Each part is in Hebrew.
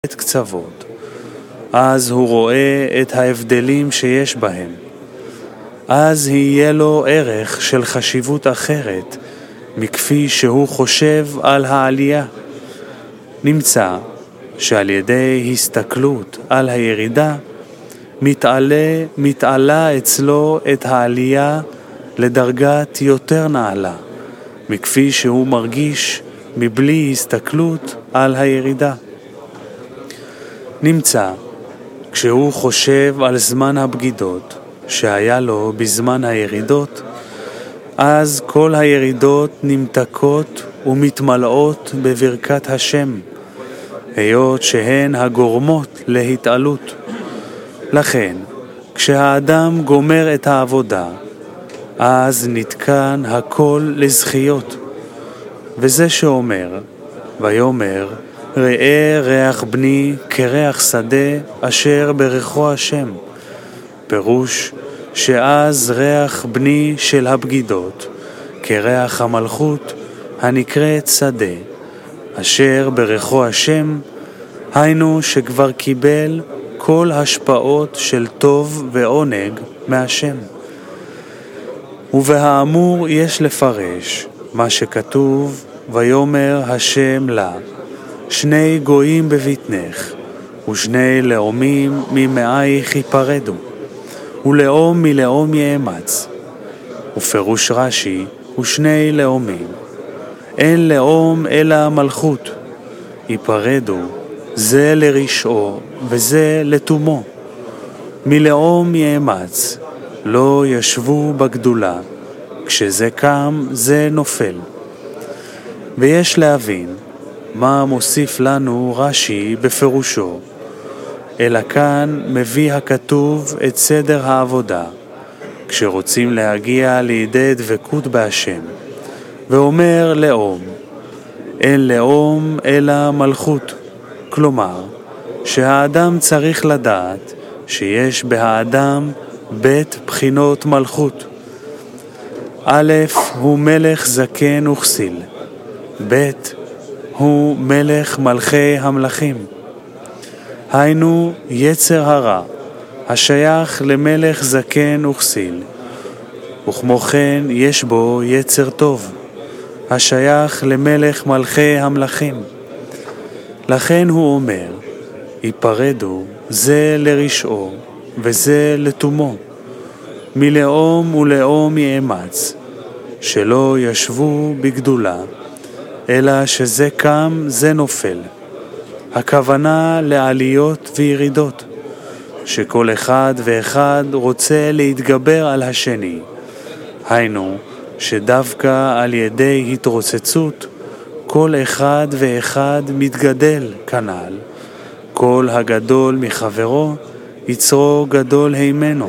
את קצוות, אז הוא רואה את ההבדלים שיש בהם. אז יהיה לו ערך של חשיבות אחרת מכפי שהוא חושב על העלייה. נמצא שעל ידי הסתכלות על הירידה מתעלה אצלו את העלייה לדרגת יותר נעלה מכפי שהוא מרגיש מבלי הסתכלות על הירידה. נמצא כשהוא חושב על זמן הבגידות שהיה לו בזמן הירידות, אז כל הירידות נמתקות ומתמלאות בברכת השם, היות שהן הגורמות להתעלות. לכן, כשהאדם גומר את העבודה, אז נתקן הכל לזכיות. וזה שאומר, ויאמר, ראה ריח בני כריח שדה אשר ברכו השם. פירוש שאז ריח בני של הבגידות כריח המלכות הנקראת שדה אשר ברכו השם, היינו שכבר קיבל כל השפעות של טוב ועונג מהשם. ובהאמור יש לפרש מה שכתוב, ויאמר השם לה, שני גויים בבטנך, ושני לאומים ממאייך ייפרדו, ולאום מלאום יאמץ. ופירוש רש"י, ושני לאומים. אין לאום אלא מלכות, ייפרדו, זה לרשעו וזה לתומו. מלאום יאמץ, לא ישבו בגדולה, כשזה קם זה נופל. ויש להבין מה מוסיף לנו רש"י בפירושו, אלא כאן מביא הכתוב את סדר העבודה, כשרוצים להגיע לידי דבקות בהשם, ואומר לאום, אין לאום אלא מלכות, כלומר, שהאדם צריך לדעת שיש בהאדם בית בחינות מלכות. א' הוא מלך זקן וכסיל, ב' הוא מלך מלכי המלכים. היינו יצר הרע, השייך למלך זקן וכסיל, וכמו כן יש בו יצר טוב, השייך למלך מלכי המלכים. לכן הוא אומר, ייפרדו זה לרשעו וזה לתומו, מלאום ולאום יאמץ, שלא ישבו בגדולה, אלא שזה קם זה נופל. הכוונה לעליות וירידות, שכל אחד ואחד רוצה להתגבר על השני. היינו שדווקא על ידי התרוצצות כל אחד ואחד מתגדל כנ"ל. כל הגדול מחברו יצרו גדול הימנו.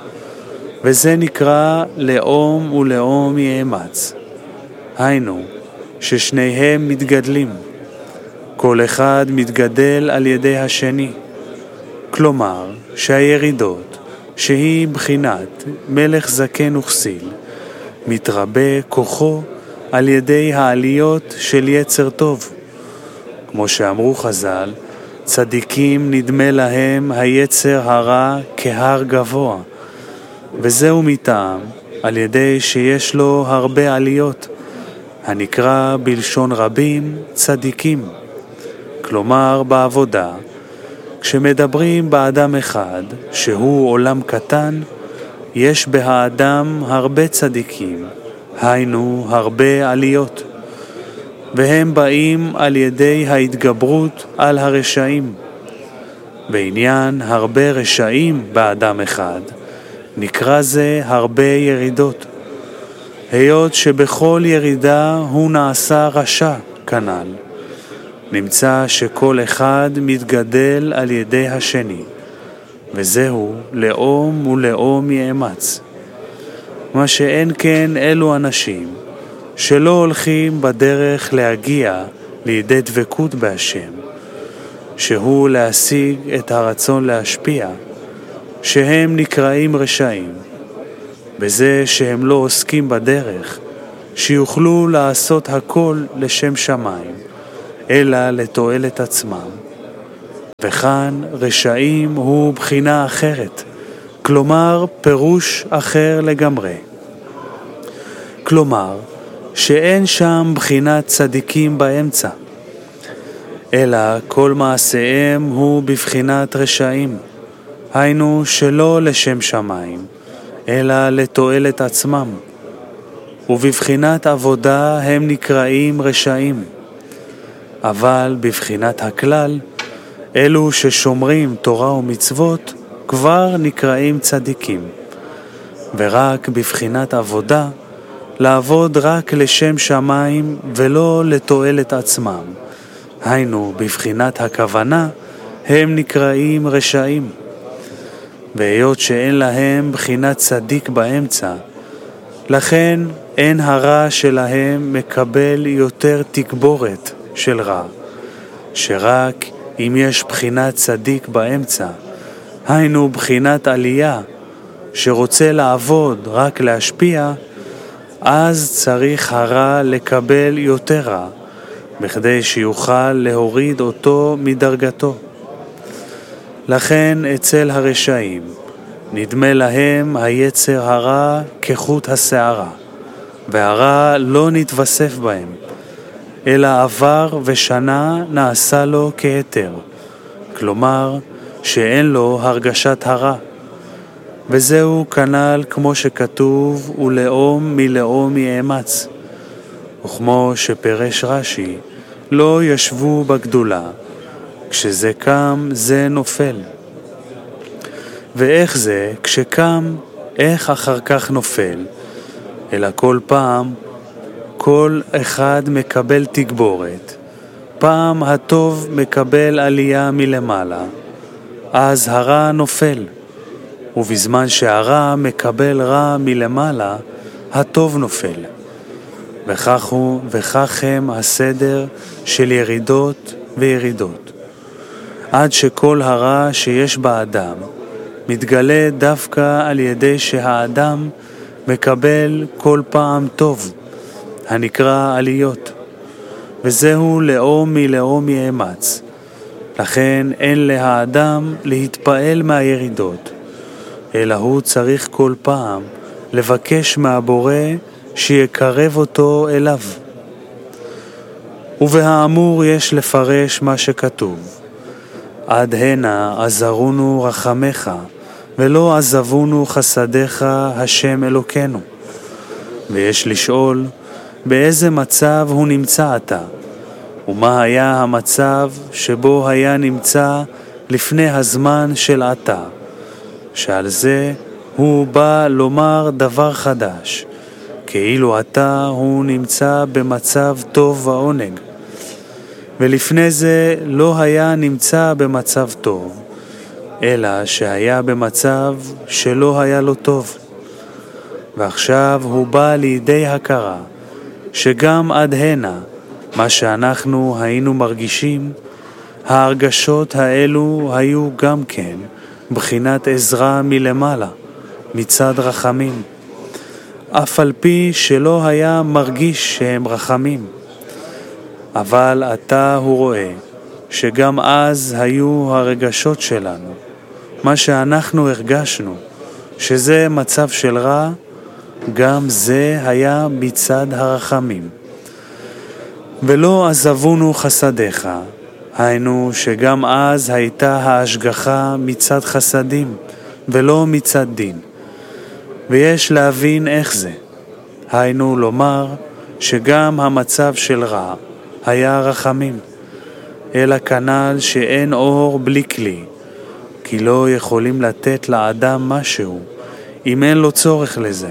וזה נקרא לאום ולאום יאמץ. היינו ששניהם מתגדלים. כל אחד מתגדל על ידי השני. כלומר שהירידות, שהיא בחינת מלך זקן וכסיל, מתרבה כוחו על ידי העליות של יצר טוב. כמו שאמרו חז"ל, צדיקים נדמה להם היצר הרע כהר גבוה, וזהו מטעם על ידי שיש לו הרבה עליות, הנקרא בלשון רבים צדיקים. כלומר בעבודה, כשמדברים באדם אחד שהוא עולם קטן, יש בהאדם הרבה צדיקים, היינו הרבה עליות, והם באים על ידי ההתגברות על הרשעים. בעניין הרבה רשעים באדם אחד, נקרא זה הרבה ירידות, היות שבכל ירידה הוא נעשה רשע כנ"ל. נמצא שכל אחד מתגדל על ידי השני, וזהו לאום ולאום יאמץ. מה שאין כן אלו אנשים שלא הולכים בדרך להגיע לידי דבקות בהשם, שהוא להשיג את הרצון להשפיע, שהם נקראים רשעים, בזה שהם לא עוסקים בדרך, שיוכלו לעשות הכל לשם שמיים, אלא לתועלת עצמם. וכאן רשעים הוא בחינה אחרת, כלומר פירוש אחר לגמרי. כלומר, שאין שם בחינת צדיקים באמצע, אלא כל מעשיהם הוא בבחינת רשעים, היינו שלא לשם שמיים, אלא לתועלת עצמם, ובבחינת עבודה הם נקראים רשעים. אבל בבחינת הכלל, אלו ששומרים תורה ומצוות כבר נקראים צדיקים, ורק בבחינת עבודה, לעבוד רק לשם שמיים ולא לתועלת עצמם, היינו בבחינת הכוונה, הם נקראים רשעים. והיות שאין להם בחינת צדיק באמצע, לכן אין הרע שלהם מקבל יותר תגבורת של רע, שרק אם יש בחינת צדיק באמצע, היינו בחינת עלייה, שרוצה לעבוד רק להשפיע, אז צריך הרע לקבל יותר רע, בכדי שיוכל להוריד אותו מדרגתו. לכן אצל הרשעים נדמה להם היצר הרע כחוט השערה, והרע לא נתווסף בהם, אלא עבר ושנה נעשה לו כהיתר, כלומר שאין לו הרגשת הרע. וזהו כנ"ל כמו שכתוב, ולאום מלאום יאמץ. וכמו שפרש רש"י, לא ישבו בגדולה, כשזה קם זה נופל. ואיך זה כשקם, איך אחר כך נופל? אלא כל פעם, כל אחד מקבל תגבורת. פעם הטוב מקבל עלייה מלמעלה, אז הרע נופל. ובזמן שהרע מקבל רע מלמעלה, הטוב נופל. וכך הם הסדר של ירידות וירידות. עד שכל הרע שיש באדם מתגלה דווקא על ידי שהאדם מקבל כל פעם טוב, הנקרא עליות. וזהו לאום מלאום יאמץ. לכן אין לאדם להתפעל מהירידות, אלא הוא צריך כל פעם לבקש מהבורא שיקרב אותו אליו. ובהאמור יש לפרש מה שכתוב, עד הנה עזרונו רחמך, ולא עזבונו חסדיך השם אלוקינו. ויש לשאול, באיזה מצב הוא נמצא עתה, ומה היה המצב שבו היה נמצא לפני הזמן של עתה, שעל זה הוא בא לומר דבר חדש, כאילו עתה הוא נמצא במצב טוב ועונג, ולפני זה לא היה נמצא במצב טוב, אלא שהיה במצב שלא היה לו טוב. ועכשיו הוא בא לידי הכרה, שגם עד הנה, מה שאנחנו היינו מרגישים, ההרגשות האלו היו גם כן בחינת עזרה מלמעלה, מצד רחמים, אף על פי שלא היה מרגיש שהם רחמים. אבל עתה הוא רואה שגם אז היו הרגשות שלנו, מה שאנחנו הרגשנו, שזה מצב של רע, גם זה היה מצד הרחמים. ולא עזבונו חסדיך, היינו שגם אז הייתה ההשגחה מצד חסדים, ולא מצד דין. ויש להבין איך זה, היינו לומר שגם המצב של רע היה רחמים, אלא כנ"ל שאין אור בלי כלי, כי לא יכולים לתת לאדם משהו, אם אין לו צורך לזה.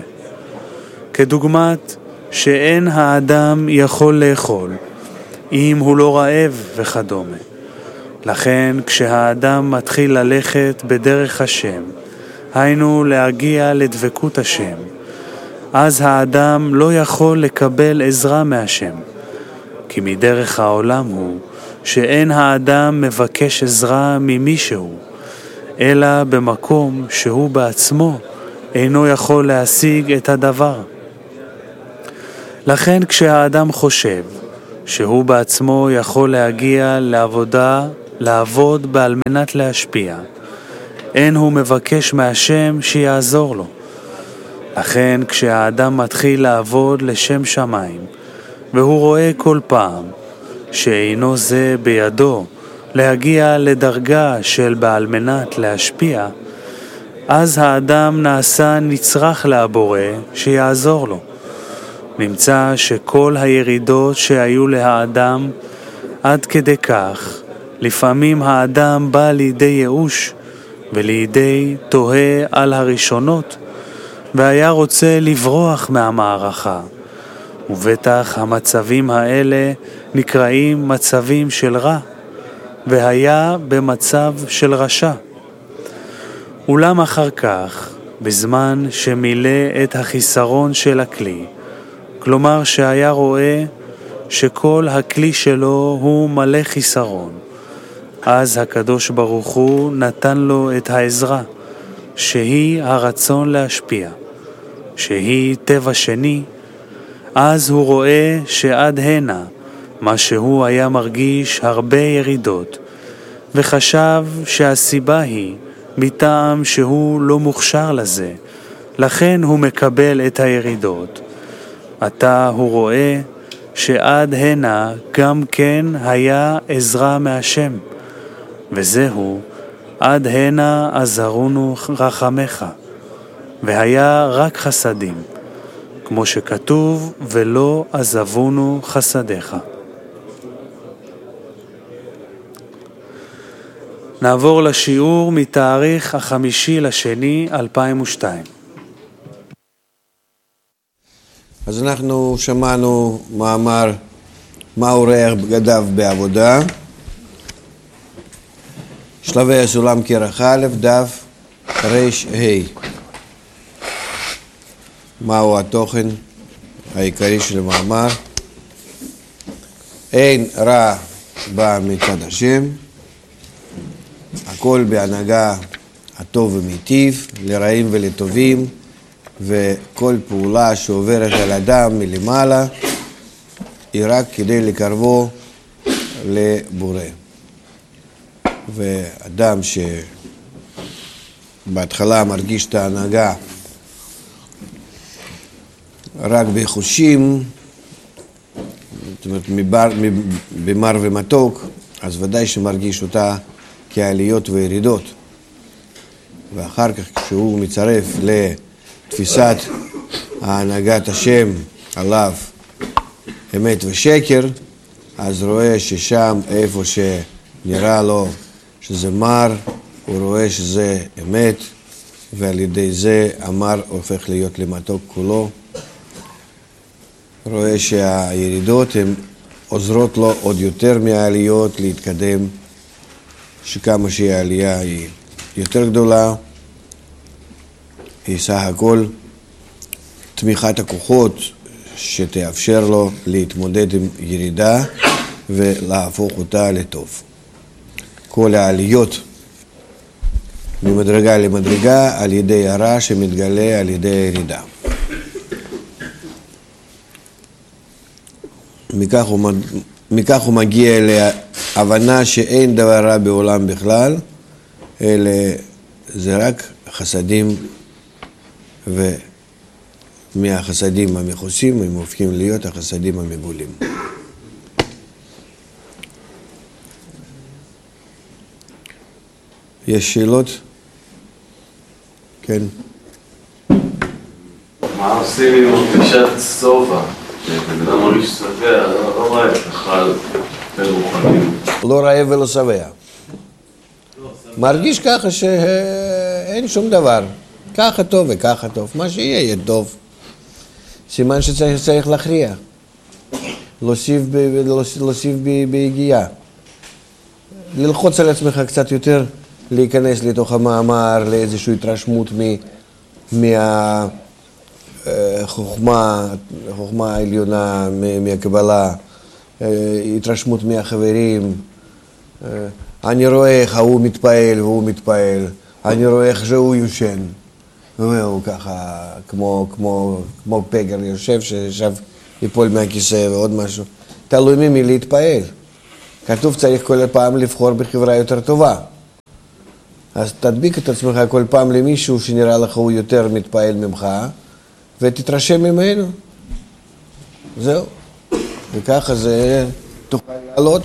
כדוגמת שאין האדם יכול לאכול, אם הוא לא רעב וכדומה. לכן כשהאדם מתחיל ללכת בדרך השם, היינו להגיע לדבקות השם, אז האדם לא יכול לקבל עזרה מהשם, כי מדרך העולם הוא שאין האדם מבקש עזרה ממישהו, אלא במקום שהוא בעצמו אינו יכול להשיג את הדבר. לכן כשהאדם חושב שהוא בעצמו יכול להגיע לעבודה לעבוד בעל מנת להשפיע. אין הוא מבקש מהשם שיעזור לו. לכן כשהאדם מתחיל לעבוד לשם שמיים, והוא רואה כל פעם שאינו זה בידו להגיע לדרגה של בעל מנת להשפיע, אז האדם נעשה נצרך לבורא שיעזור לו. נמצא שכל הירידות שהיו להאדם עד כדי כך, לפעמים האדם בא לידי ייאוש ולידי תוהה על הראשונות, והיה רוצה לברוח מהמערכה. ובטח המצבים האלה נקראים מצבים של רע, והיה במצב של רשע. אולם אחר כך, בזמן שמילא את החיסרון של הכלי, כלומר שהיה רואה שכל הכלי שלו הוא מלא חיסרון, אז הקדוש ברוך הוא נתן לו את העזרה, שהיא הרצון להשפיע, שהיא טבע שני. אז הוא רואה שעד הנה, מה שהוא היה מרגיש הרבה ירידות, וחשב שהסיבה היא מטעם שהוא לא מוכשר לזה, לכן הוא מקבל את הירידות. עתה הוא רואה שעד הנה גם כן היה עזרה מהשם, וזהו עד הנה עזרונו רחמך, והיה רק חסדים, כמו שכתוב ולא עזבונו חסדיך. נעבור לשיעור מתאריך 5/2/2002. אז אנחנו שמענו מאמר מה אורח בגדיו בעבודה, שלבי הסולם כרך א', דף ר"ה. מהו התוכן העיקרי של המאמר? אין רע בא מצד השם, הכל בהנהגה הטוב ומיטיב, לרעים ולטובים, וכל פעולה שעוברת על אדם מלמעלה היא רק כדי לקרבו לבורא. ואדם שבהתחלה מרגיש את ההנהגה רק בחושים, זאת אומרת במר ומתוק, אז ודאי שמרגיש אותה כעליות וירידות. ואחר כך כשהוא מצרף לתפיסת ההנהגת השם עליו אמת ושקר, אז רואה ששם איפה שנראה לו שזה מר, הוא רואה שזה אמת, ועל ידי זה המר הופך להיות למתוק כולו. רואה שהירידות הן עוזרות לו עוד יותר מהעליות להתקדם, שכמה שהעלייה היא יותר גדולה, היא סך הכל תמיכת הכוחות שתאפשר לו להתמודד עם ירידה ולהפוך אותה לטוב. כל העליות ממדרגה למדרגה על ידי הרע שמתגלה על ידי הירידה. מכך הוא מגיע להבנה שאין דבר רע בעולם בכלל, אלא זה רק חסדים, ומהחסדים המכוסים הם הופכים להיות החסדים המגולים. יש שאלות? כן. מה עושים עם הרגשת שובע? שבן אדם מרגיש שבע, לא רעב, אכל ברוחנים. לא רעב ולא שבע. מרגיש ככה שאין שום דבר. ככה טוב וככה טוב. מה שיהיה יהיה טוב. סימן שצריך להכריע. להוסיף ביגיעה. ללחוץ על עצמך קצת יותר, להיכנס לתוך המאמר, לאיזושהי התרשמות החוכמה העליונה, מהקבלה, התרשמות מהחברים. אני רואה איך הוא מתפעל והוא מתפעל, אני רואה איך שהוא יושן, והוא ככה כמו פגר יושב, ששב ייפול מהכיסא ועוד משהו. תלוי ממי להתפעל. כתוב צריך כל פעם לבחור בחברה יותר טובה. אז תדביק את עצמך כל פעם למישהו שנראה לך הוא יותר מתפעל ממך, ותתרשם ממנו. זהו. וככה זה תוכל לעלות.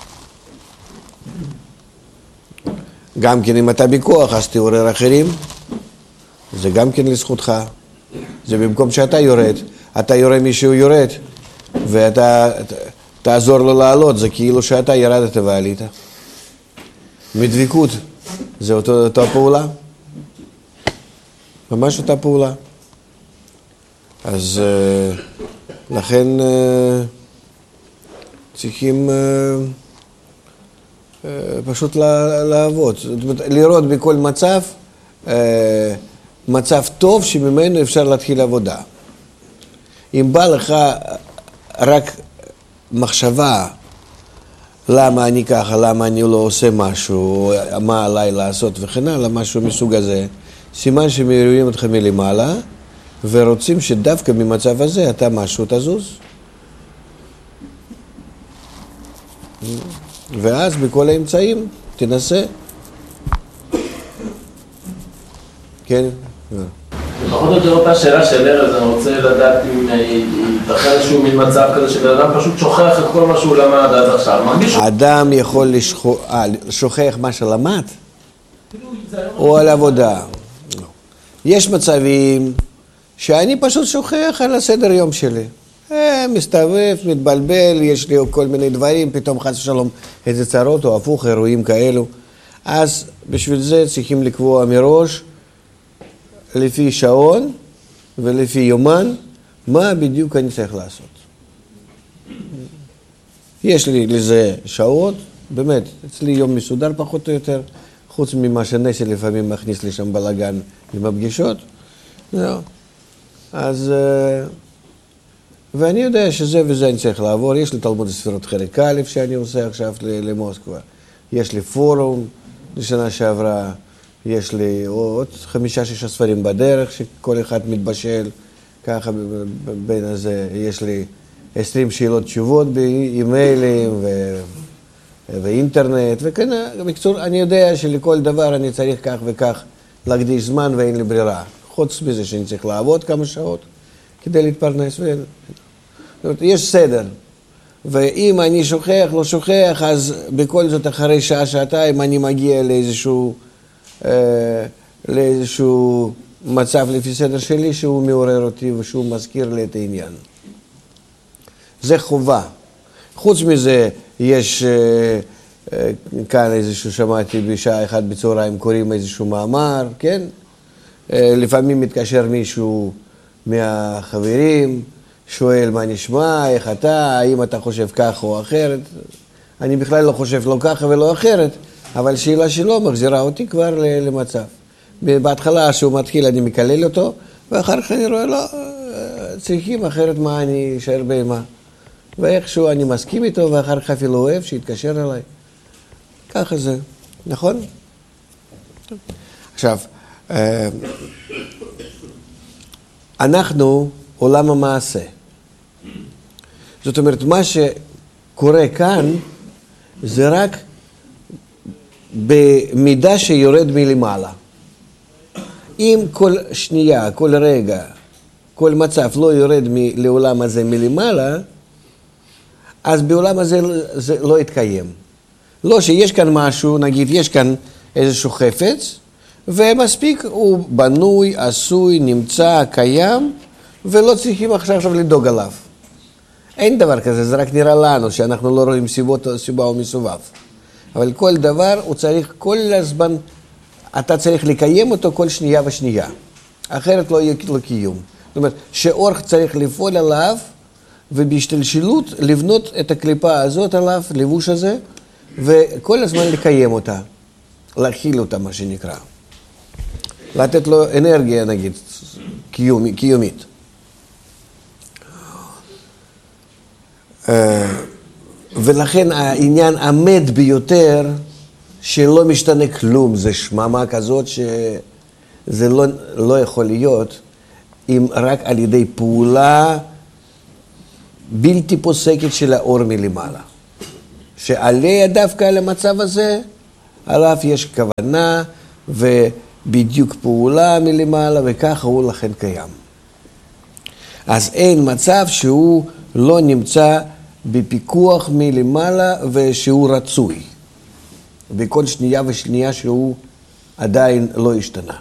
גם כן אם אתה בכוח, אז תעורר אחרים. זה גם כן לזכותך. זה במקום שאתה יורד. אתה יורה מישהו יורד, ואתה תעזור לו לעלות. זה כאילו שאתה ירדת ועלית. מדביקות. זה אותה פעולה. ממש אותה פעולה. אז לכן צריכים פשוט לעבוד. זאת אומרת, לראות בכל מצב, מצב טוב שממנו אפשר להתחיל עבודה. אם בא לך רק מחשבה, למה אני ככה, למה אני לא עושה משהו, מה עליי לעשות וכן הלאה, משהו מסוג הזה, סימן שמעירים אותך מלמעלה, ורוצים שדווקא ממצב הזה אתה משהו תזוז. ואז בכל האמצעים תנסה. כן? לפחות יותר אותה שאלה של ארז, אני רוצה לדעת אם ייתכן איזשהו מין מצב כזה שבן אדם פשוט שוכח את כל מה שהוא למד עד עכשיו. האדם יכול לשוכח מה שלמד? או על עבודה? יש מצבים שאני פשוט שוכח על הסדר יום שלי. מסתובב, מתבלבל, יש לי כל מיני דברים, פתאום חס ושלום איזה צרות או הפוך, אירועים כאלו. אז בשביל זה צריכים לקבוע מראש, לפי שעון ולפי יומן, מה בדיוק אני צריך לעשות. יש לי לזה שעות, באמת, אצלי יום מסודר פחות או יותר, חוץ ממה שנסי לפעמים מכניס לי שם בלגן עם הפגישות. אז, ואני יודע שזה וזה אני צריך לעבור. יש לי תלמוד הספירות חלק א' שאני עושה עכשיו למוסקבה. יש לי פורום לשנה שעברה. יש לי עוד 5-6 ספרים בדרך שכל אחד מתבשל. ככה בין הזה יש לי 20 שאלות תשובות באימיילים ואינטרנט וכן. בקצור, אני יודע שלכל דבר אני צריך כך וכך להקדיש זמן ואין לי ברירה. חוץ מזה שאני צריך לעבוד כמה שעות כדי להתפרנס. יש סדר. ואם אני שוכח, לא שוכח, אז בכל זאת אחרי שעה-שעתיים אני מגיע לאיזשהו מצב לפי סדר שלי שהוא מעורר אותי ושהוא מזכיר לי את העניין. זה חובה. חוץ מזה יש כאן איזשהו, שמעתי בשעה 1 בצהריים קוראים איזשהו מאמר, כן? לפעמים מתקשר מישהו מהחברים, שואל מה נשמע, איך אתה, האם אתה חושב כך או אחרת. אני בכלל לא חושב לא ככה ולא אחרת, אבל שאלה שלו מחזירה אותי כבר למצב. בהתחלה שהוא מתחיל אני מקלל אותו, ואחר כך אני רואה לא, צריכים אחרת מה אני אשאר בהמה. ואיכשהו אני מסכים איתו, ואחר כך אפילו אוהב שיתקשר אליי. ככה זה, נכון? עכשיו, אנחנו עולם המעשה. זאת אומרת, מה שקורה כאן זה רק במידה שיורד מלמעלה. אם כל שנייה, כל רגע, כל מצב לא יורד לעולם הזה מלמעלה, אז בעולם הזה זה לא יתקיים. לא שיש כאן משהו, נגיד יש כאן איזשהו חפץ, ומספיק הוא בנוי, עשוי, נמצא, קיים, ולא צריכים עכשיו לדאוג עליו. אין דבר כזה, זה רק נראה לנו שאנחנו לא רואים סיבה או מסובב. אבל כל דבר הוא צריך כל הזמן, אתה צריך לקיים אותו כל שנייה ושנייה. אחרת לא יהיה קיום. זאת אומרת, שאור צריך לפעול עליו, ובהשתלשלות לבנות את הקליפה הזאת עליו, לבוש הזה, וכל הזמן לקיים אותה. להכיל אותה, מה שנקרא. לתת לו אנרגיה, נגיד, קיומית. ולכן העניין עמד ביותר שלא משתנה כלום, זה שממה כזאת שזה לא יכול להיות אם רק על ידי פעולה בלתי פוסקת של האור מלמעלה. שעליה דווקא על המצב הזה, עליו יש כוונה ובדיוק פעולה מלמעלה, וככה הוא לכן קיים. אז אין מצב שהוא לא נמצא בפיקוח מלמעלה ושהוא רצוי. בכל שנייה ושנייה שהוא עדיין לא השתנה.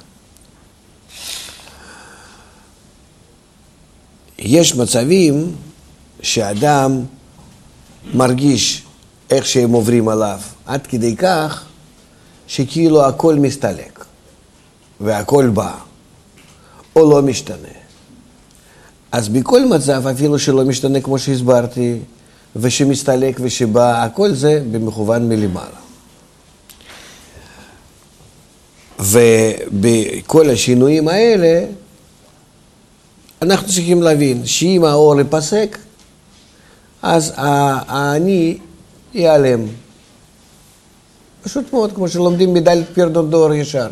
יש מצבים שאדם מרגיש איך שהם עוברים עליו, עד כדי כך שכאילו הכל מסתלק, והכל בא, או לא משתנה. אז בכל מצב, אפילו שלא משתנה כמו שהסברתי, ושמסתלק ושבא, הכל זה במכוון מלמעלה. ובכל השינויים האלה, אנחנו צריכים להבין שאם האור ייפסק, אז האני ייעלם. פשוט מאוד, כמו שלומדים מדלת פירדון דור ישר.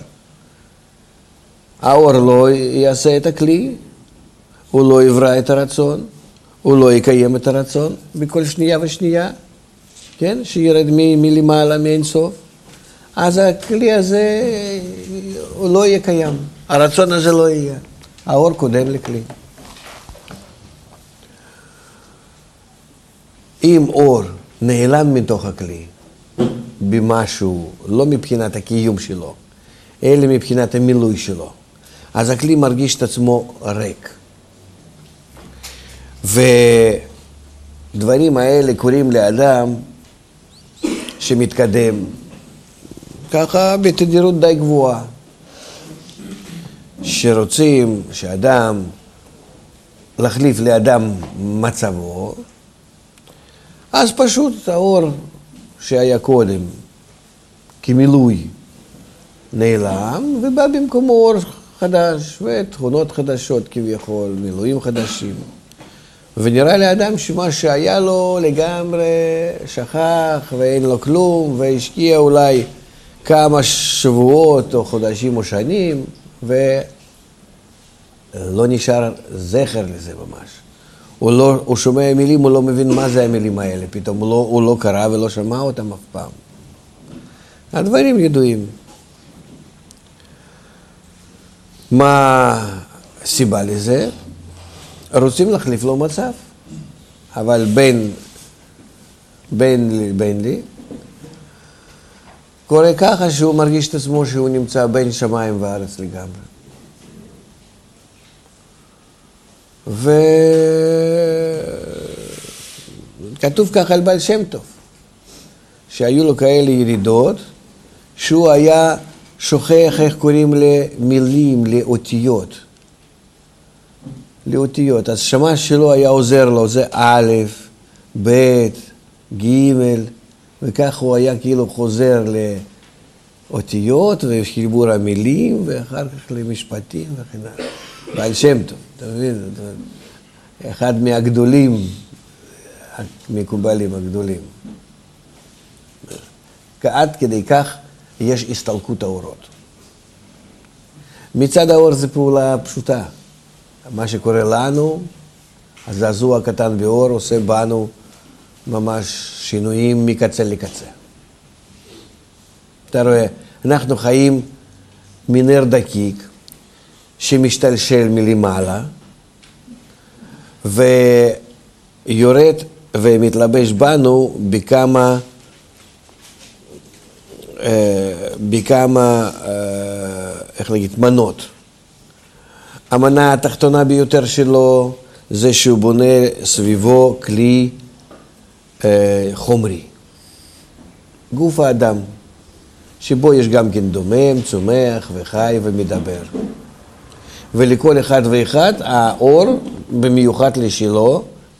האור לא יעשה את הכלי, הוא לא יברא את הרצון, הוא לא יקיים את הרצון בכל שנייה ושנייה, כן? שירד מלמעלה, מאין סוף. אז הכלי הזה הוא לא יהיה קיים, הרצון הזה לא יהיה. האור קודם לכלי. אם אור נעלם מתוך הכלי במשהו, לא מבחינת הקיום שלו, אלא מבחינת המילוי שלו, אז הכלי מרגיש את עצמו ריק. ודברים האלה קוראים לאדם שמתקדם ככה בתדירות די גבוהה, שרוצים שאדם להחליף לאדם מצבו, אז פשוט האור שהיה קודם כמילוי נעלם, ובא במקומו אור חדש ותכונות חדשות כביכול, מילואים חדשים. ונראה לאדם שמה שהיה לו לגמרי שכח ואין לו כלום, והשקיע אולי כמה שבועות או חודשים או שנים, ולא נשאר זכר לזה ממש. הוא שומע מילים, הוא לא מבין מה זה המילים האלה, פתאום הוא לא קרא ולא שמע אותם אף פעם. הדברים ידועים. מה הסיבה לזה? רוצים להחליף לו מצב, אבל בין לי, קורה ככה שהוא מרגיש את עצמו שהוא נמצא בין שמיים וארץ לגמרי. וכתוב ככה על בעל שם טוב, שהיו לו כאלה ירידות, שהוא היה שוכח איך קוראים למילים, לאותיות. אז שמע שלו היה עוזר לו, זה א', ב', ג', וכך הוא היה כאילו חוזר לאותיות וחיבור המילים, ואחר כך למשפטים וכן הלאה. בעל שם טוב, אתה מבין? אחד מהגדולים, המקובלים הגדולים. עד כדי כך יש הסתלקות האורות. מצד האור זה פעולה פשוטה. מה שקורה לנו, הזעזוע הקטן באור עושה בנו ממש שינויים מקצה לקצה. אתה רואה, אנחנו חיים מנר דקיק שמשתלשל מלמעלה ויורד ומתלבש בנו בכמה איך להגיד, מנות. המנה התחתונה ביותר שלו זה שהוא בונה סביבו כלי חומרי. גוף האדם, שבו יש גם כן דומם, צומח וחי ומדבר. ולכל אחד ואחד האור במיוחד לשלו,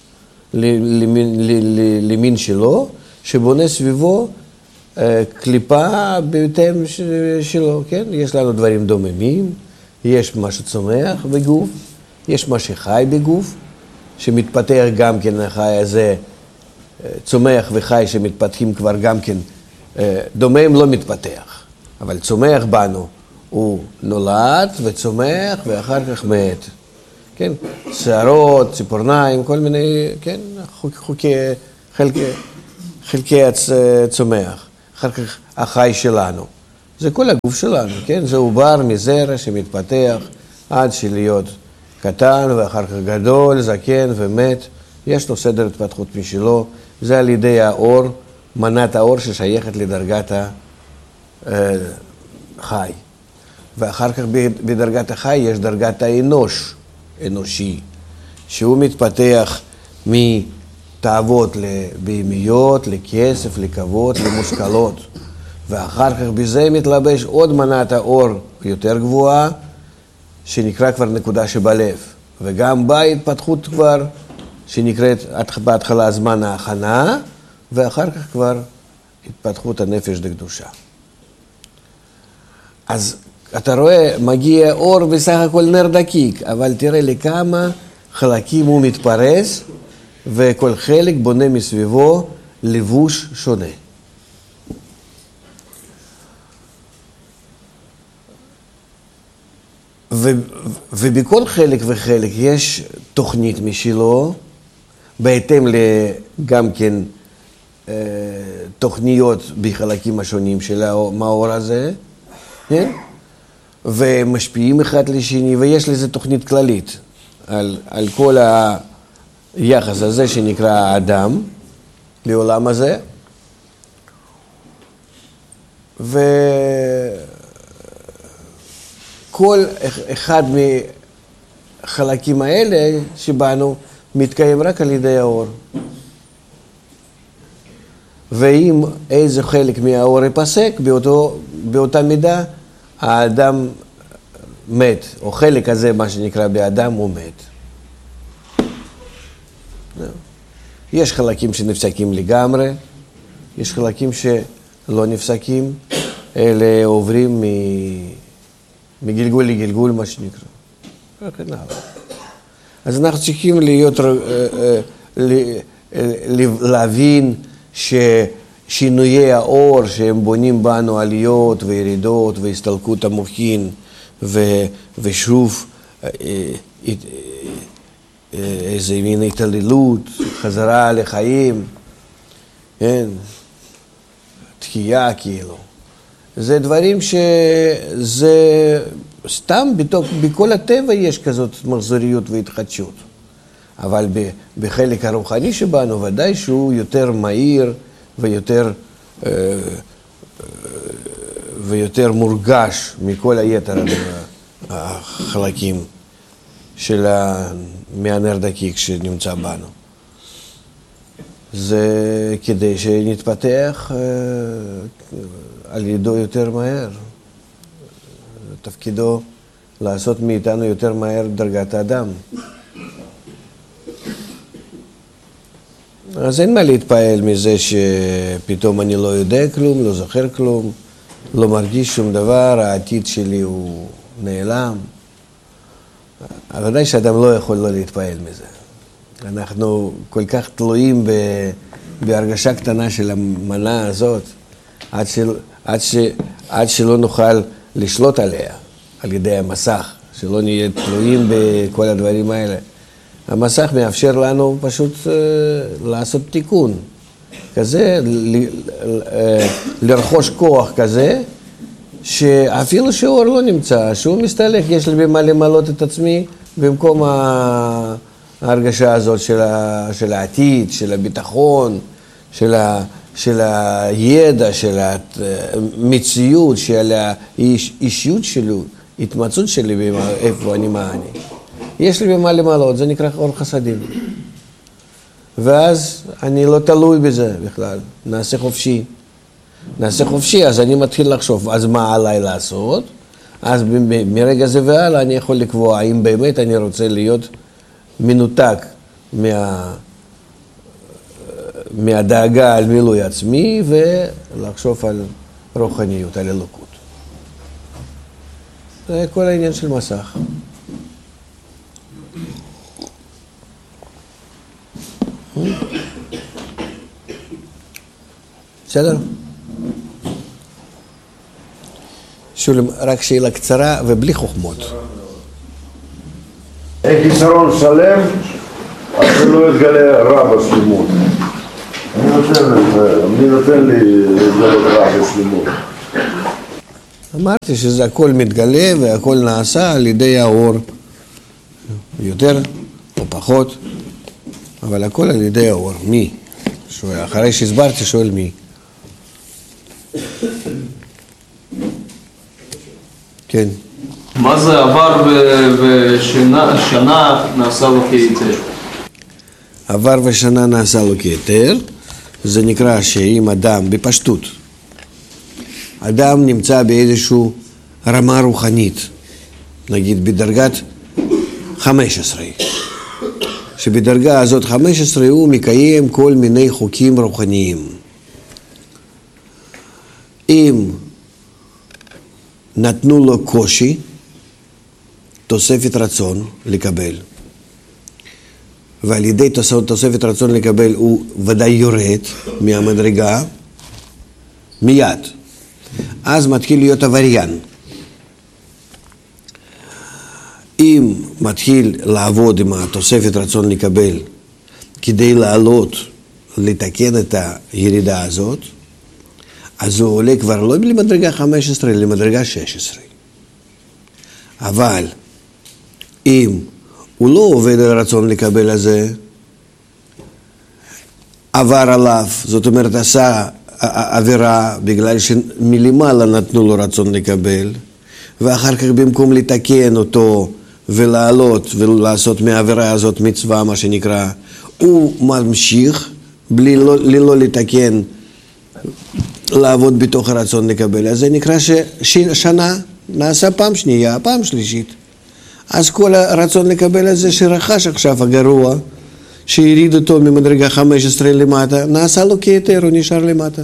למין שלו, שבונה סביבו קליפה בהתאם שלו, כן? יש לנו דברים דוממים, יש מה שצומח בגוף, יש מה שחי בגוף, שמתפתח גם כן, החי הזה צומח וחי שמתפתחים כבר גם כן, דומם לא מתפתח, אבל צומח בנו, הוא נולד וצומח ואחר כך מת, כן? שערות, ציפורניים, כל מיני, כן? חלקי הצומח, אחר כך החי שלנו. זה כל הגוף שלנו, כן? זה עובר מזרע שמתפתח עד שלהיות קטן ואחר כך גדול, זקן ומת. יש לו סדר התפתחות משלו. זה על ידי האור, מנת האור ששייכת לדרגת החי. ואחר כך בדרגת החי יש דרגת האנוש, אנושי, שהוא מתפתח מתאוות לבהמיות, לכסף, לכבוד, למושכלות. ואחר כך בזה מתלבש עוד מנת האור יותר גבוהה, שנקרא כבר נקודה שבלב. וגם בה התפתחות כבר, שנקראת בהתחלה זמן ההכנה, ואחר כך כבר התפתחות הנפש לקדושה. אז אתה רואה, מגיע אור בסך הכל נר דקיק, אבל תראה לכמה חלקים הוא מתפרס, וכל חלק בונה מסביבו לבוש שונה. ובכל חלק וחלק יש תוכנית משלו, בהתאם גם כן תוכניות בחלקים השונים של המאור הזה, כן? ומשפיעים אחד לשני, ויש לזה תוכנית כללית על כל היחס הזה שנקרא האדם לעולם הזה. וכל אחד מהחלקים האלה שבנו מתקיים רק על ידי האור. ואם איזה חלק מהאור ייפסק, באותה מידה האדם מת, או חלק הזה, מה שנקרא באדם, הוא מת. יש חלקים שנפסקים לגמרי, יש חלקים שלא נפסקים, אלה עוברים מגלגול לגלגול, מה שנקרא. אז אנחנו צריכים להבין ששינויי האור שהם בונים בנו עליות וירידות והסתלקות המוחין ושוב איזה מין התעללות, חזרה לחיים, כן? תחייה כאילו. זה דברים שזה סתם בכל הטבע יש כזאת מחזוריות והתחדשות. אבל בחלק הרוחני שבנו ודאי שהוא יותר מהיר ויותר מורגש מכל היתר החלקים מהנר דקיק שנמצא בנו. זה כדי שנתפתח על ידו יותר מהר. תפקידו לעשות מאיתנו יותר מהר דרגת האדם. אז אין מה להתפעל מזה שפתאום אני לא יודע כלום, לא זוכר כלום, לא מרגיש שום דבר, העתיד שלי הוא נעלם. אבל ודאי שאדם לא יכול לא להתפעל מזה. אנחנו כל כך תלויים בהרגשה קטנה של המנה הזאת, עד שלא נוכל לשלוט עליה, על ידי המסך, שלא נהיה תלויים בכל הדברים האלה. המסך מאפשר לנו פשוט לעשות תיקון כזה, לרכוש כוח כזה, שאפילו שאור לא נמצא, שהוא מסתלק, יש לי במה למלות את עצמי במקום ההרגשה הזאת של העתיד, של הביטחון, של הידע, של המציאות, של האישיות שלו, התמצאות שלי איפה אני, מה אני. יש לי במה למלות, זה נקרא אור חסדים. ואז אני לא תלוי בזה בכלל, נעשה חופשי, אז אני מתחיל לחשוב, אז מה עליי לעשות? אז מרגע זה והלאה אני יכול לקבוע האם באמת אני רוצה להיות מנותק מהדאגה על מילוי עצמי ולחשוב על רוחניות, על אלוקות. זה כל העניין של מסך. בסדר? שולם, רק שאלה קצרה ובלי חוכמות. חיסרון שלם, אז לא יתגלה רע בשלמות. מי נותן לי לגלות רע בשלמות? אמרתי שזה הכל מתגלה והכל נעשה על ידי האור, יותר או פחות, אבל הכל על ידי האור. מי? אחרי שהסברתי שואל מי. כן. מה זה עבר ושנה נעשה לו כהיתר? עבר ושנה נעשה לו כהיתר, זה נקרא שאם אדם, בפשטות, אדם נמצא באיזושהי רמה רוחנית, נגיד בדרגת 15, שבדרגה הזאת 15 הוא מקיים כל מיני חוקים רוחניים. אם נתנו לו קושי, תוספת רצון לקבל, ועל ידי תוספת רצון לקבל הוא ודאי יורד מהמדרגה מיד, אז מתחיל להיות עבריין. אם מתחיל לעבוד עם התוספת רצון לקבל כדי לעלות, לתקן את הירידה הזאת, אז הוא עולה כבר לא למדרגה 15, אלא למדרגה 16. אבל אם הוא לא עובד על הרצון לקבל הזה, עבר עליו, זאת אומרת עשה עבירה בגלל שמלמעלה נתנו לו רצון לקבל, ואחר כך במקום לתקן אותו ולעלות ולעשות מהעבירה הזאת מצווה, מה שנקרא, הוא ממשיך בלי לא לתקן, לעבוד בתוך הרצון לקבל. אז זה נקרא ששנה נעשה פעם שנייה, פעם שלישית. אז כל הרצון לקבל הזה שרכש עכשיו הגרוע, שיריד אותו ממדרגה 15 למטה, נעשה לו כהיתר, הוא נשאר למטה.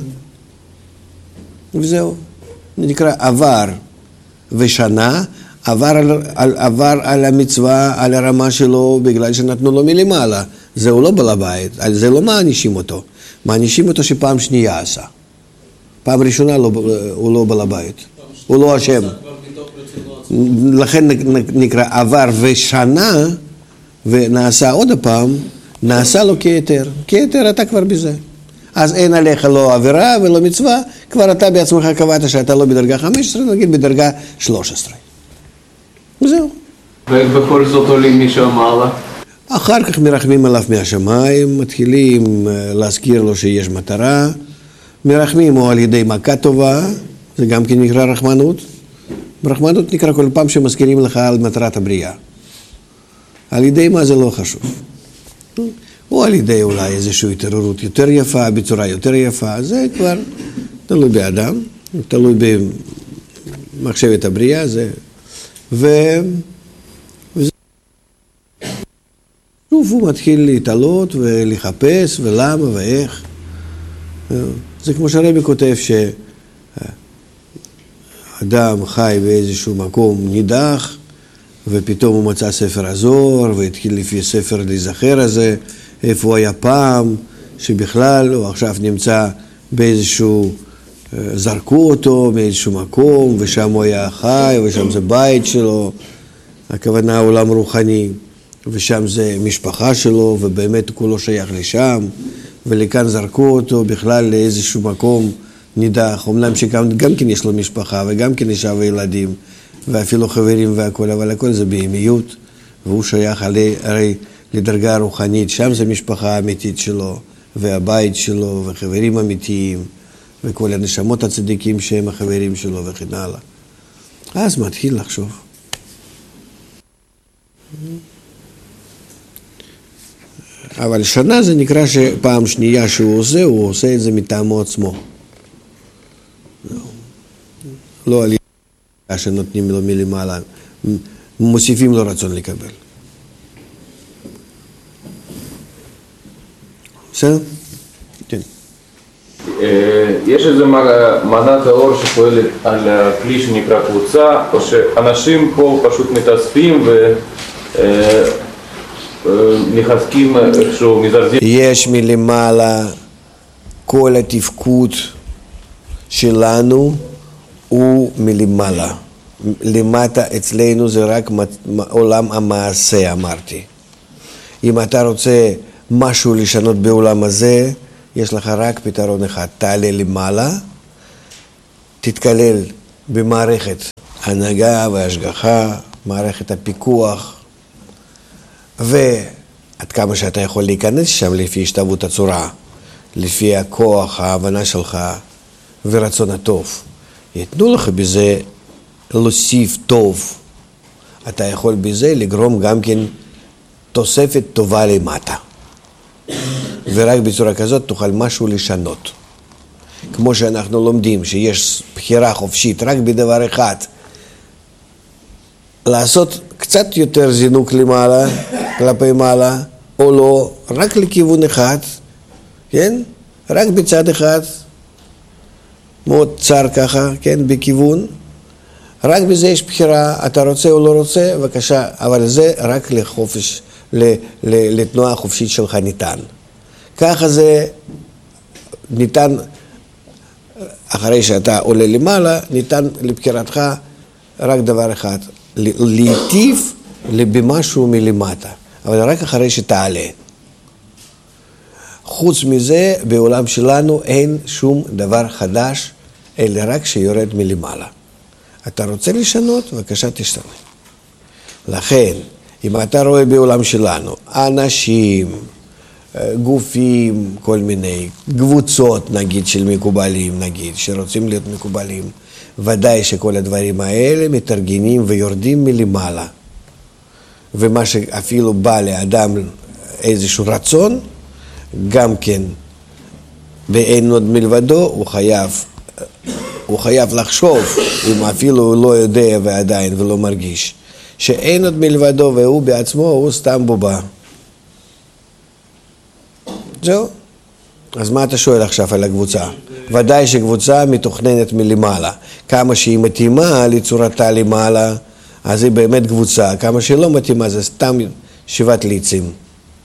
וזהו. נקרא עבר ושנה, עבר על המצווה, על הרמה שלו, בגלל שנתנו לו מלמעלה. זהו לא בעל הבית, על זה לא מענישים אותו. מענישים אותו שפעם שנייה עשה. פעם ראשונה הוא לא בעל הבית, הוא לא אשם. לכן נקרא עבר ושנה, ונעשה עוד הפעם, נעשה לו כהיתר. כהיתר אתה כבר בזה. אז אין עליך לא עבירה ולא מצווה, כבר אתה בעצמך קבעת שאתה לא בדרגה 15, נגיד בדרגה 13. וזהו. ובכל זאת עולים משם מעלה? אחר כך מרחמים עליו מהשמיים, מתחילים להזכיר לו שיש מטרה, מרחמים או על ידי מכה טובה, זה גם כן נקרא רחמנות. רחמנות נקרא כל פעם שמזכירים לך על מטרת הבריאה. על ידי מה זה לא חשוב. או על ידי אולי איזושהי התעוררות יותר יפה, בצורה יותר יפה, זה כבר תלוי באדם, תלוי במחשבת הבריאה, זה... שוב הוא מתחיל להתעלות ולחפש ולמה ואיך. זה כמו שהרבי כותב שאדם חי באיזשהו מקום נידח, ופתאום הוא מצא ספר הזוהר, והתחיל לפי ספר להיזכר הזה, איפה הוא היה פעם, שבכלל הוא עכשיו נמצא באיזשהו, זרקו אותו מאיזשהו מקום, ושם הוא היה חי, ושם זה בית שלו, הכוונה עולם רוחני, ושם זה משפחה שלו, ובאמת כולו שייך לשם, ולכאן זרקו אותו בכלל לאיזשהו מקום נידח, אומנם שגם כן יש לו משפחה, וגם כן אישה וילדים, ואפילו חברים והכל, אבל הכל זה בהמיות, והוא שייך הרי לדרגה רוחנית, שם זה משפחה אמיתית שלו, והבית שלו, וחברים אמיתיים, וכל הנשמות הצדיקים שהם החברים שלו וכן הלאה. אז מתחיל לחשוב. אבל שנה זה נקרא שפעם שנייה שהוא עושה את זה מטעמו עצמו. לא על ידי שנותנים לו מלמעלה, מוסיפים לו רצון לקבל. בסדר? כן. יש איזה מנת האור שפועלת על הכלי שנקרא קבוצה, או שאנשים פה פשוט מתאספים ומחזקים איכשהו מזרזים? יש מלמעלה, כל התפקוד שלנו הוא מלמעלה. למטה אצלנו זה רק עולם המעשה, אמרתי. אם אתה רוצה משהו לשנות בעולם הזה, יש לך רק פתרון אחד, תעלה למעלה, תתכלל במערכת הנהגה והשגחה, מערכת הפיקוח, ועד כמה שאתה יכול להיכנס שם לפי השתוות הצורה, לפי הכוח, ההבנה שלך ורצון הטוב. יתנו לך בזה להוסיף טוב. אתה יכול בזה לגרום גם כן תוספת טובה למטה. ורק בצורה כזאת תוכל משהו לשנות. כמו שאנחנו לומדים שיש בחירה חופשית רק בדבר אחד, לעשות קצת יותר זינוק למעלה, כלפי מעלה, או לא, רק לכיוון אחד, כן? רק בצד אחד, מאוד צר ככה, כן? בכיוון. רק בזה יש בחירה, אתה רוצה או לא רוצה, בבקשה, אבל זה רק לחופש, לתנועה החופשית שלך ניתן. ככה זה ניתן, אחרי שאתה עולה למעלה, ניתן לבחירתך רק דבר אחד, להיטיב במשהו מלמטה, אבל רק אחרי שתעלה. חוץ מזה, בעולם שלנו אין שום דבר חדש, אלא רק שיורד מלמעלה. אתה רוצה לשנות? בבקשה תשתנה. לכן, אם אתה רואה בעולם שלנו, אנשים, גופים, כל מיני קבוצות, נגיד, של מקובלים, נגיד, שרוצים להיות מקובלים, ודאי שכל הדברים האלה מתארגנים ויורדים מלמעלה. ומה שאפילו בא לאדם איזשהו רצון, גם כן, ואין עוד מלבדו, הוא חייב לחשוב, אם אפילו הוא לא יודע ועדיין ולא מרגיש, שאין עוד מלבדו והוא בעצמו, הוא סתם בובה. זהו. אז מה אתה שואל עכשיו על הקבוצה? ודאי שקבוצה מתוכננת מלמעלה. כמה שהיא מתאימה לצורתה למעלה, אז היא באמת קבוצה. כמה שלא מתאימה, זה סתם שיבת ליצים.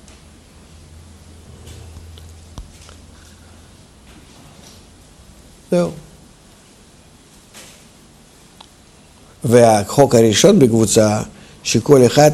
זהו. והחוק הראשון בקבוצה, שכל אחד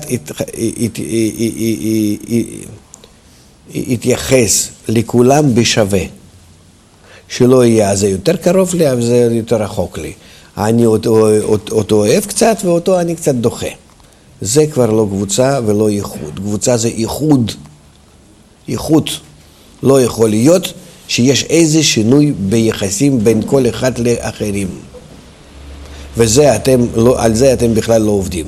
יתייחס לכולם בשווה. שלא יהיה, זה יותר קרוב לי, אבל זה יותר רחוק לי. אני אותו אוהב קצת, ואותו אני קצת דוחה. זה כבר לא קבוצה ולא ייחוד. קבוצה זה ייחוד. ייחוד לא יכול להיות שיש איזה שינוי ביחסים בין כל אחד לאחרים. וזה על זה אתם בכלל לא עובדים.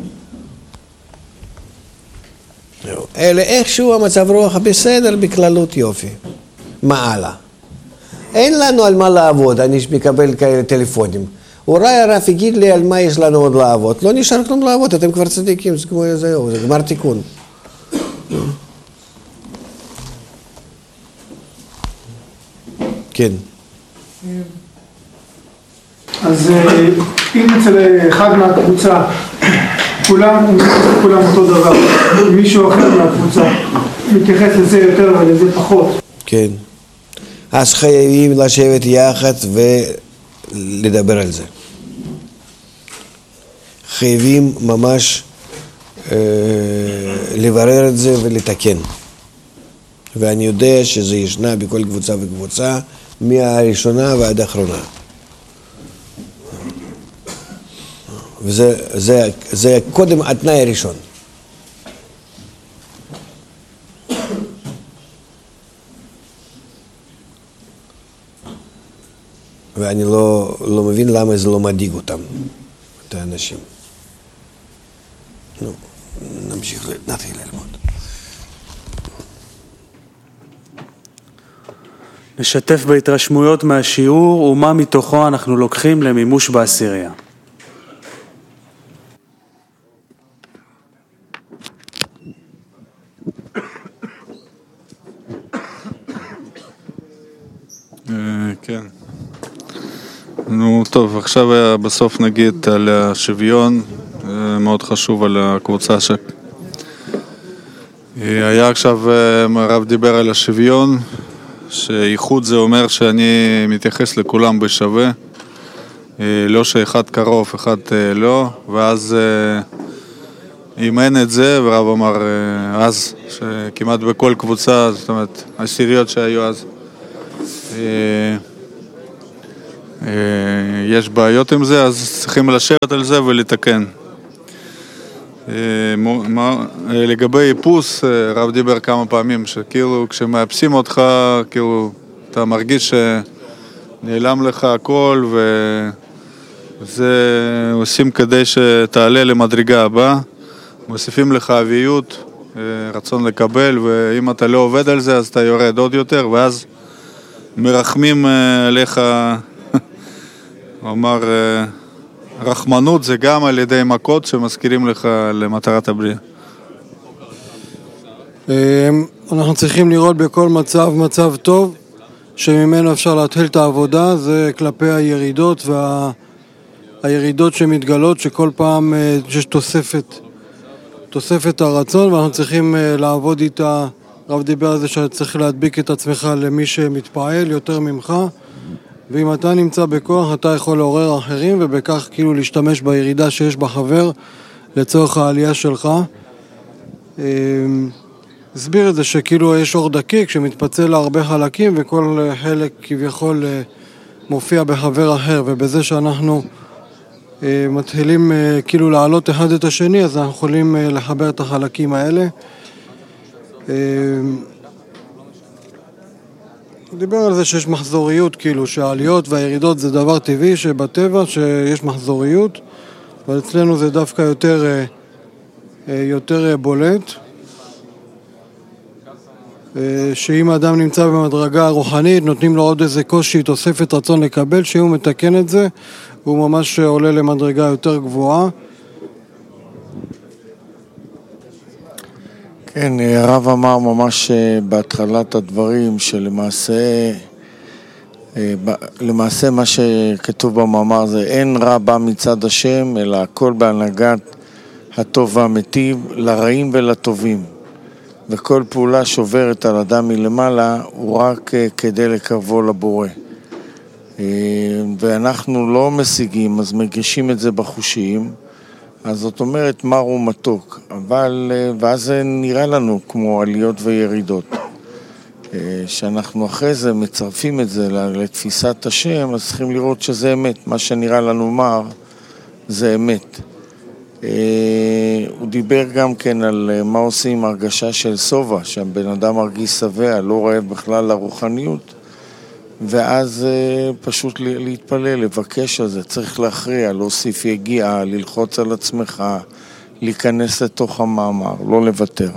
אלא איכשהו המצב רוח בסדר, בכללות יופי. מה הלאה? אין לנו על מה לעבוד, אני מקבל כאלה טלפונים. אולי הרב יגיד לי על מה יש לנו עוד לעבוד. לא נשאר כלום לעבוד, אתם כבר צדיקים, זה כמו זהו, זה גמר תיקון. כן. אז אם אצל אחד מהקבוצה, כולם אותו דבר, מישהו אחר מהקבוצה מתייחס לזה יותר ולזה פחות. כן. אז חייבים לשבת יחד ולדבר על זה. חייבים ממש לברר את זה ולתקן. ואני יודע שזה ישנה בכל קבוצה וקבוצה, מהראשונה ועד האחרונה. וזה קודם התנאי הראשון. ואני לא מבין למה זה לא מדאיג אותם, את האנשים. נו, נמשיך, נתחיל ללמוד. נשתף בהתרשמויות מהשיעור ומה מתוכו אנחנו לוקחים למימוש בעשירייה. כן. נו טוב, עכשיו בסוף נגיד על השוויון, מאוד חשוב על הקבוצה היה עכשיו, הרב דיבר על השוויון, שייחוד זה אומר שאני מתייחס לכולם בשווה, לא שאחד קרוב, אחד לא, ואז אם אין את זה, ורב אמר אז, שכמעט בכל קבוצה, זאת אומרת, העשיריות שהיו אז, יש בעיות עם זה, אז צריכים לשבת על זה ולתקן. לגבי איפוס, הרב דיבר כמה פעמים שכאילו כשמאפסים אותך, כאילו אתה מרגיש שנעלם לך הכל, וזה עושים כדי שתעלה למדרגה הבאה, מוסיפים לך אביות, רצון לקבל, ואם אתה לא עובד על זה אז אתה יורד עוד יותר, ואז מרחמים עליך. הוא אמר, רחמנות זה גם על ידי מכות שמזכירים לך למטרת הבריאה. אנחנו צריכים לראות בכל מצב טוב שממנו אפשר להתחיל את העבודה, זה כלפי הירידות והירידות שמתגלות, שכל פעם יש תוספת הרצון, ואנחנו צריכים לעבוד איתה. הרב דיבר על זה שצריך להדביק את עצמך למי שמתפעל יותר ממך, ואם אתה נמצא בכוח אתה יכול לעורר אחרים, ובכך כאילו להשתמש בירידה שיש בחבר לצורך העלייה שלך. הסביר את זה שכאילו יש אור דקיק שמתפצל להרבה חלקים, וכל חלק כביכול מופיע בחבר אחר, ובזה שאנחנו מתחילים כאילו לעלות אחד את השני, אז אנחנו יכולים לחבר את החלקים האלה. דיבר על זה שיש מחזוריות, כאילו שהעליות והירידות זה דבר טבעי שבטבע שיש מחזוריות, אבל אצלנו זה דווקא יותר בולט. שאם האדם נמצא במדרגה רוחנית, נותנים לו עוד איזה קושי, תוספת רצון לקבל, שהוא מתקן את זה, הוא ממש עולה למדרגה יותר גבוהה. כן, הרב אמר ממש בהתחלת הדברים שלמעשה מה שכתוב במאמר זה אין רע בא מצד השם, אלא הכל בהנהגת הטוב והמטיב, לרעים ולטובים. וכל פעולה שוברת על אדם מלמעלה הוא רק כדי לקרבו לבורא. ואנחנו לא משיגים, אז מגישים את זה בחושים, אז זאת אומרת מר ומתוק, ואז זה נראה לנו כמו עליות וירידות. שאנחנו אחרי זה מצרפים את זה לתפיסת השם, אז צריכים לראות שזה אמת, מה שנראה לנו מר זה אמת. הוא דיבר גם כן על מה עושים הרגשה של סובה, שהבן אדם מרגיש שבע, לא רואה בכלל לרוחניות, ואז פשוט להתפלל, לבקש על זה, צריך להכריע, להוסיף יגיעה, ללחוץ על עצמך, להיכנס לתוך המאמר, לא לוותר.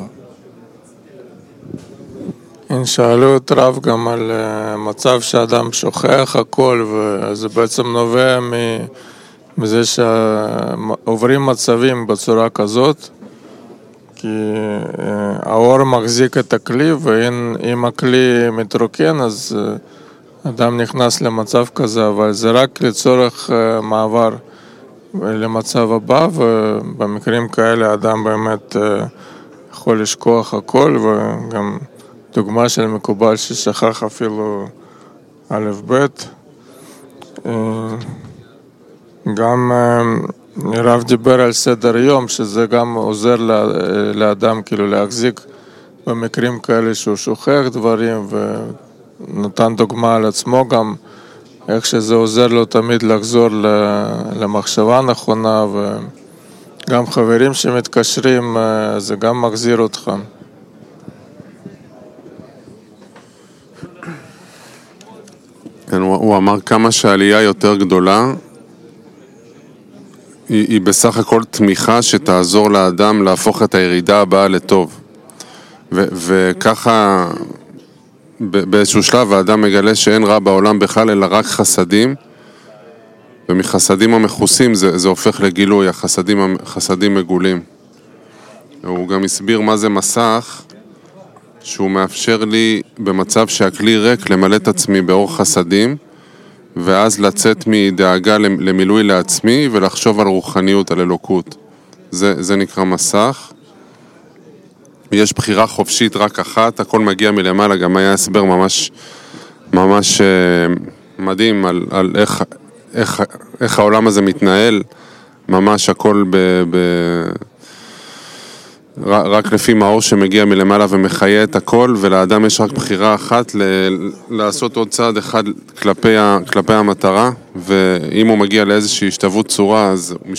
שאלו את רב גם על מצב שאדם שוכח הכל, וזה בעצם נובע מזה שעוברים מצבים בצורה כזאת, כי האור מחזיק את הכלי, ואם הכלי מתרוקן אז אדם נכנס למצב כזה, אבל זה רק לצורך מעבר למצב הבא, ובמקרים כאלה אדם באמת יכול לשכוח הכל, וגם דוגמה של מקובל ששכח אפילו א' ב'. גם הרב דיבר על סדר יום, שזה גם עוזר לאדם כאילו להחזיק במקרים כאלה שהוא שוכח דברים, ונתן דוגמה על עצמו גם איך שזה עוזר לו תמיד לחזור למחשבה נכונה, וגם חברים שמתקשרים זה גם מחזיר אותך. כן, הוא אמר כמה שהעלייה יותר גדולה היא בסך הכל תמיכה שתעזור לאדם להפוך את הירידה הבאה לטוב. וככה באיזשהו שלב האדם מגלה שאין רע בעולם בכלל אלא רק חסדים, ומחסדים המחוסים זה הופך לגילוי, החסדים מגולים. הוא גם הסביר מה זה מסך, שהוא מאפשר לי במצב שהכלי ריק למלא את עצמי באור חסדים, ואז לצאת מדאגה למילוי לעצמי ולחשוב על רוחניות, על אלוקות. זה נקרא מסך. יש בחירה חופשית רק אחת, הכל מגיע מלמעלה, גם היה הסבר ממש מדהים על איך העולם הזה מתנהל, ממש הכל רק לפי מאור שמגיע מלמעלה ומחיה את הכל, ולאדם יש רק בחירה אחת לעשות עוד צעד אחד כלפי המטרה, ואם הוא מגיע לאיזושהי השתוות צורה, אז הוא